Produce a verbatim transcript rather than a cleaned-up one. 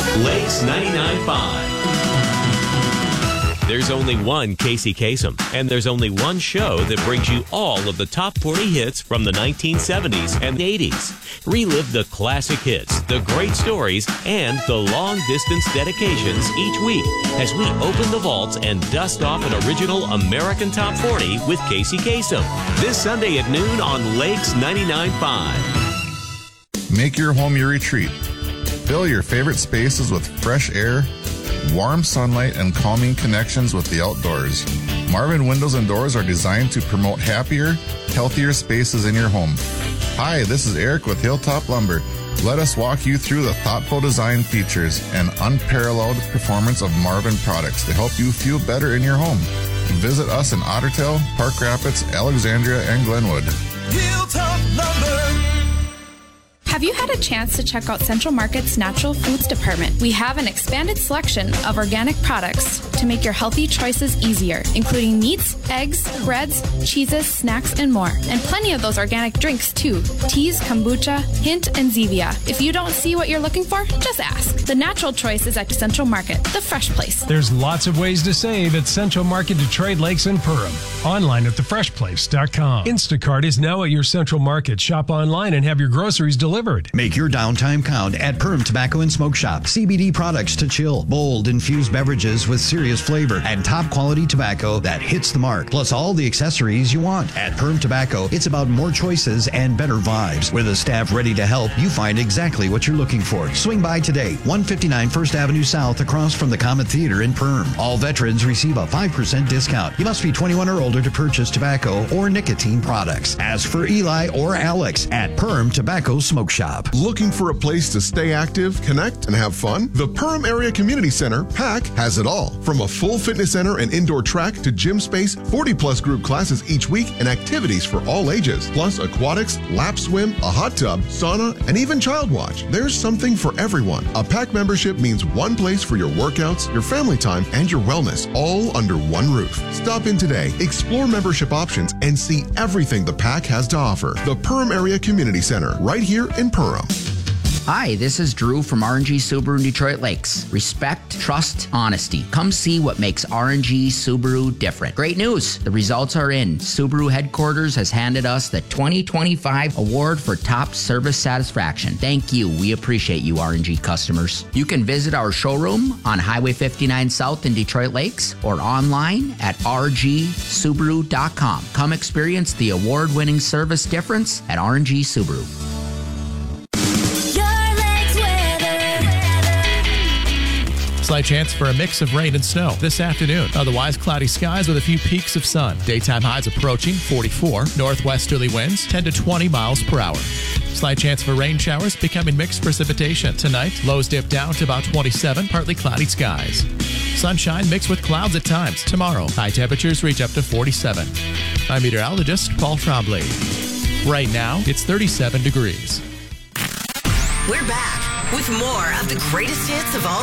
Lakes ninety-nine point five. There's only one Casey Kasem, and there's only one show that brings you all of the top forty hits from the nineteen seventies and eighties. Relive the classic hits, the great stories, and the long-distance dedications each week as we open the vaults and dust off an original American Top forty with Casey Kasem. This Sunday at noon on Lakes ninety-nine point five. Make your home your retreat. Fill your favorite spaces with fresh air, warm sunlight, and calming connections with the outdoors. Marvin Windows and Doors are designed to promote happier, healthier spaces in your home. Hi, this is Eric with Hilltop Lumber. Let us walk you through the thoughtful design features and unparalleled performance of Marvin products to help you feel better in your home. Visit us in Ottertail, Park Rapids, Alexandria, and Glenwood. Hilltop Lumber. Have you had a chance to check out Central Market's Natural Foods Department? We have an expanded selection of organic products to make your healthy choices easier, including meats, eggs, breads, cheeses, snacks, and more. And plenty of those organic drinks, too. Teas, kombucha, hint, and Zevia. If you don't see what you're looking for, just ask. The natural choice is at Central Market, the fresh place. There's lots of ways to save at Central Market, Detroit Lakes, and Perham. Online at the fresh place dot com. Instacart is now at your Central Market. Shop online and have your groceries delivered. Make your downtime count at Perham Tobacco and Smoke Shop. C B D products to chill, bold infused beverages with serious flavor, and top quality tobacco that hits the mark. Plus all the accessories you want. At Perham Tobacco, it's about more choices and better vibes. With a staff ready to help, you find exactly what you're looking for. Swing by today, one fifty-nine First Avenue South, across from the Comet Theater in Perham. All veterans receive a five percent discount. You must be twenty-one or older to purchase tobacco or nicotine products. Ask for Eli or Alex at Perham Tobacco Smoke Shop. Looking for a place to stay active, connect, and have fun? The Perham Area Community Center, PAC, has it all. From a full fitness center and indoor track to gym space, forty plus group classes each week, and activities for all ages. Plus aquatics, lap swim, a hot tub, sauna, and even child watch. There's something for everyone. A PAC membership means one place for your workouts, your family time, and your wellness, all under one roof. Stop in today, explore membership options, and see everything the PAC has to offer. The Perham Area Community Center, right here in Perham. Hi, this is Drew from R and G Subaru in Detroit Lakes. Respect, trust, honesty. Come see what makes R and G Subaru different. Great news! The results are in. Subaru headquarters has handed us the twenty twenty-five award for top service satisfaction. Thank you. We appreciate you, R and G customers. You can visit our showroom on Highway fifty-nine South in Detroit Lakes or online at r g subaru dot com. Come experience the award-winning service difference at R and G Subaru. Slight chance for a mix of rain and snow this afternoon. Otherwise, cloudy skies with a few peaks of sun. Daytime highs approaching forty-four. Northwesterly winds ten to twenty miles per hour. Slight chance for rain showers becoming mixed precipitation. Tonight, lows dip down to about twenty-seven. Partly cloudy skies. Sunshine mixed with clouds at times. Tomorrow, high temperatures reach up to forty-seven. I'm meteorologist Paul Trombley. Right now, it's thirty-seven degrees. We're back with more of the greatest hits of all